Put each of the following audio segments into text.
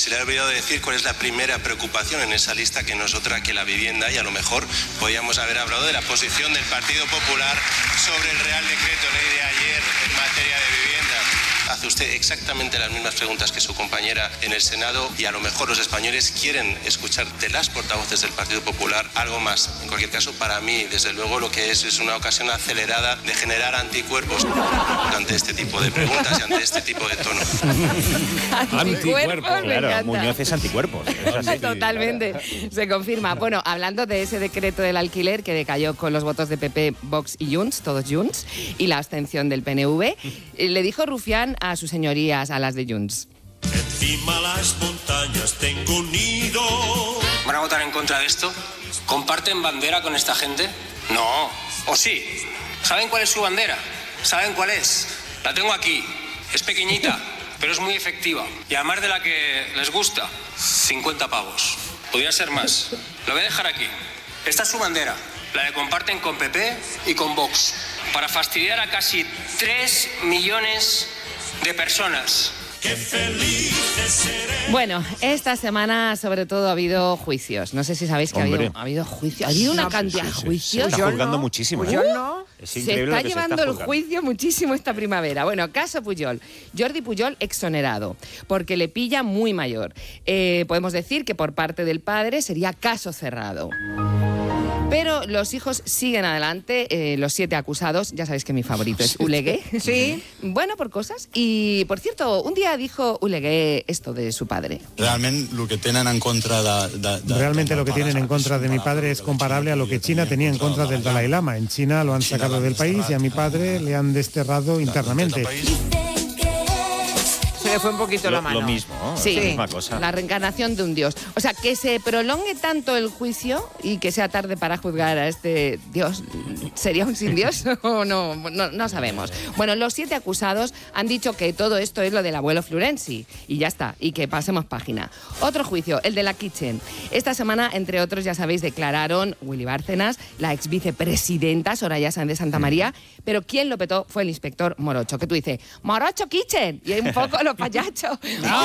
Se le ha olvidado decir cuál es la primera preocupación en esa lista, que no es otra que la vivienda, y a lo mejor podíamos haber hablado de la posición del Partido Popular sobre el Real Decreto Ley de ayer en materia de vivienda. Hace usted exactamente las mismas preguntas que su compañera en el Senado y a lo mejor los españoles quieren escuchar de las portavoces del Partido Popular algo más. En cualquier caso, para mí, desde luego, lo que es una ocasión acelerada de generar anticuerpos ante este tipo de preguntas y ante este tipo de tono. Anticuerpos, claro, Muñoz es anticuerpos. Totalmente, se confirma. Bueno, hablando de ese decreto del alquiler que decayó con los votos de PP, Vox y Junts, todos Junts, y la abstención del PNV, le dijo Rufián a sus señorías, a las de Junts. Encima las montañas tengo un nido. ¿Van a votar en contra de esto? ¿Comparten bandera con esta gente? No. ¿O sí? ¿Saben cuál es su bandera? ¿Saben cuál es? La tengo aquí. Es pequeñita, pero es muy efectiva. Y además de la que les gusta, 50 pavos. Podría ser más. Lo voy a dejar aquí. Esta es su bandera. La que comparten con PP y con Vox. Para fastidiar a casi 3 millones de personas. Qué felices seré. Bueno, esta semana sobre todo ha habido juicios. No sé si sabéis que ha habido juicios. Ha habido una cantidad de juicios. Se está juzgando muchísimo. Puyol no. Es Se increíble está lo que llevando se está el juzgando. juicio muchísimo esta primavera. Bueno, caso Puyol. Jordi Puyol exonerado, porque le pilla muy mayor. Podemos decir que por parte del padre sería caso cerrado. Pero los hijos siguen adelante, los 7 acusados. Ya sabéis que mi favorito es Ulegué. Sí. Bueno, por cosas. Y, por cierto, un día dijo Ulegué esto de su padre. Realmente lo que tienen en contra Realmente lo que tienen en contra de mi padre es comparable a lo que China tenía en contra del Dalai Lama. En China lo han sacado del país y a mi padre le han desterrado internamente. Se le fue un poquito la mano. Lo mismo, Sí, la misma cosa. la reencarnación de un dios. O sea, que se prolongue tanto el juicio y que sea tarde para juzgar a este dios, ¿sería un sin dios o no sabemos? Bueno, los 7 acusados han dicho que todo esto es lo del abuelo Florenzi y ya está, y que pasemos página. Otro juicio, el de la Kitchen. Esta semana, entre otros, ya sabéis, declararon Willy Bárcenas, la ex vicepresidenta Soraya Sáenz de Santa María, pero quien lo petó fue el inspector Morocho, que tú dices, Morocho Kitchen, y hay un poco los payachos.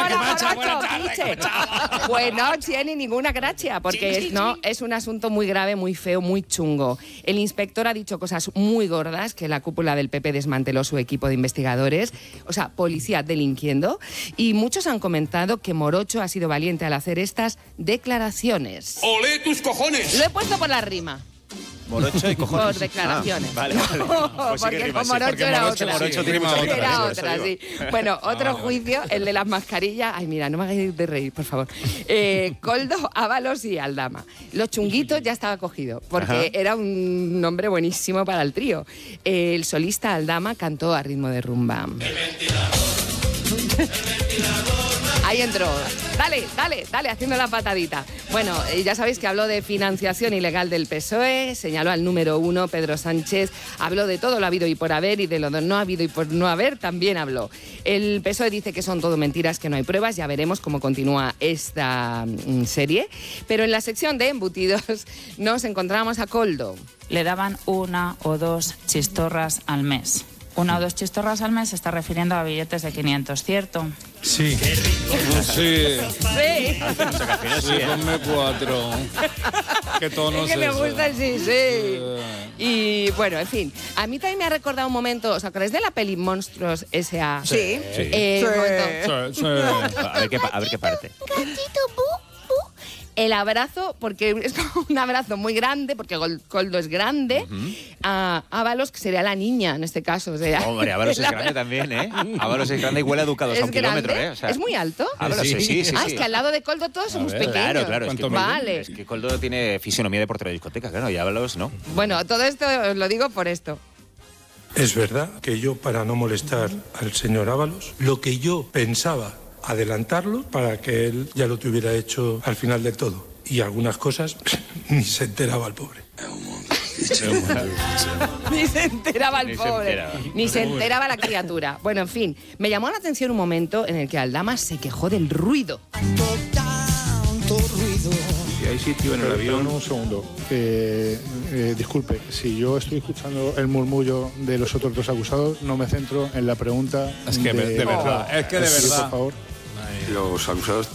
Pues no tiene ninguna gracia, porque es un asunto muy grave, muy feo, muy chungo. El inspector ha dicho cosas muy gordas, que la cúpula del PP desmanteló su equipo de investigadores, o sea, policía delinquiendo, y muchos han comentado que Morocho ha sido valiente al hacer estas declaraciones. ¡Olé tus cojones! Lo he puesto por la rima. Morocho y cojones. Por declaraciones. Vale. Pues sí que porque rima, con sí, Morocho porque era Morocho otra. tiene mucha rima. Era Por otra, eso sí. digo. Bueno, otro juicio, el de las mascarillas. Ay, mira, no me hagáis de reír, por favor. Koldo, Ábalos y Aldama. Los chunguitos ya estaba cogido, porque era un nombre buenísimo para el trío. El solista Aldama cantó a ritmo de rumba. Ahí entró. Dale, haciendo la patadita. Bueno, ya sabéis que habló de financiación ilegal del PSOE, señaló al número 1, Pedro Sánchez, habló de todo lo habido y por haber, y de lo no habido y por no haber también habló. El PSOE dice que son todo mentiras, que no hay pruebas, ya veremos cómo continúa esta serie. Pero en la sección de embutidos nos encontramos a Koldo. Le daban 1 o 2 chistorras al mes. 1 o 2 chistorras al mes se está refiriendo a billetes de 500, ¿cierto? Sí. Sí. Ponme 4. Qué tono es que me gusta el sí. Y bueno, en fin, a mí también me ha recordado un momento, ¿os acordáis de la peli Monstruos S.A.? Sí. Un momento. A ver qué parte. Gatito, el abrazo, porque es como un abrazo muy grande, porque Koldo es grande, a Ábalos, que sería la niña en este caso. O sea, hombre, Ábalos es grande también, ¿eh? Ábalos es grande y huele a Ducados a un kilómetro, ¿eh? O sea, ¿es muy alto? Ábalos, sí. Es que al lado de Koldo todos somos pequeños. Claro. Vale. Es que Koldo tiene fisonomía de portero de discoteca, claro, y Ábalos no. Bueno, todo esto os lo digo por esto. Es verdad que yo, para no molestar al señor Ábalos, lo que yo pensaba adelantarlo para que él ya lo tuviera hecho al final del todo. Y algunas cosas ni se enteraba el pobre. Ni se enteraba el pobre. Ni se enteraba la criatura. Bueno, en fin, me llamó la atención un momento en el que Aldama se quejó del ruido. Tanto ruido. Si hay sitio en el avión... Un segundo. Disculpe, si yo estoy escuchando el murmullo de los otros 2 acusados, no me centro en la pregunta. Es que de verdad. Por favor. Los acusados